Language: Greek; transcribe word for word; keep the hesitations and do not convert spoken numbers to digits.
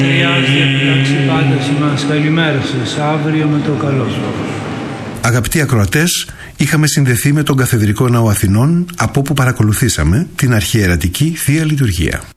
Καλημέρα σας, αύριο με το καλό. Αγαπητοί ακροατές, είχαμε συνδεθεί με τον Καθεδρικό Ναό Αθηνών, από όπου παρακολουθήσαμε την αρχιερατική Θεία Λειτουργία.